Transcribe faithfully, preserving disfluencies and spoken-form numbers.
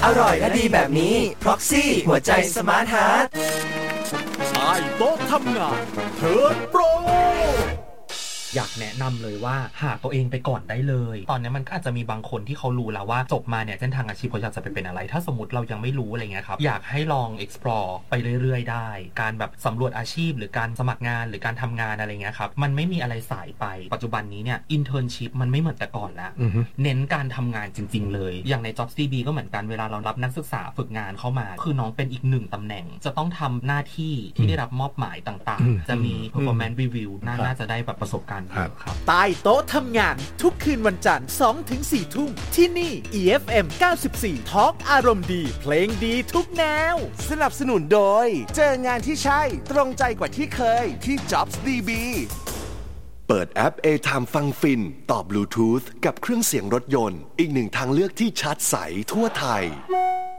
อร่อยและดีแบบนี้ Proxy หัวใจสมาร์ทฮาร์ทใต้โต๊ะทำงานเทิร์นโปรอยากแนะนำเลยว่าหาตัวเองไปก่อนได้เลยตอนนี้มันก็อาจจะมีบางคนที่เขารู้แล้วว่าจบมาเนี่ยเส้นทางอาชีพเขาอยากจะไปเป็นอะไรถ้าสมมติเรายังไม่รู้อะไรเงี้ยครับอยากให้ลอง explore ไปเรื่อยๆได้การแบบสำรวจอาชีพหรือการสมัครงานหรือการทำงานอะไรเงี้ยครับมันไม่มีอะไรสายไปปัจจุบันนี้เนี่ย internship มันไม่เหมือนแต่ก่อนแล้ว uh-huh. เน้นการทำงานจริงๆเลยอย่างใน JobsDB ก็เหมือนกันเวลาเรารับนักศึกษาฝึกงานเข้ามาคือน้องเป็นอีกหนึ่งตำแหน่งจะต้องทำหน้าที่ที่ได้รับมอบหมายต่างๆจะมี performance review น่าจะได้แบบประสบการณ์ครับใต้โต๊ะทำงานทุกคืนวันจันทร์ สองถึงสี่ ทุ่มที่นี่ อี เอฟ เอ็ม เก้าสิบสี่ Talk อารมณ์ดีเพลงดีทุกแนวสนับสนุนโดยเจองานที่ใช่ตรงใจกว่าที่เคยที่ JobsDB เปิดแอป A-Time ฟังฟินต่อบลูทูธกับเครื่องเสียงรถยนต์อีกหนึ่งทางเลือกที่ชาร์จใสทั่วไทย